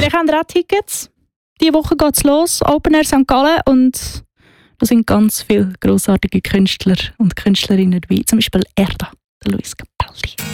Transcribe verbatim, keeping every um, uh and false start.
Vielleicht haben wir auch Tickets. Diese Woche geht es los, Open Air Sankt Gallen, und da sind ganz viele grossartige Künstler und Künstlerinnen dabei, zum Beispiel Erda, der Luis Capaldi.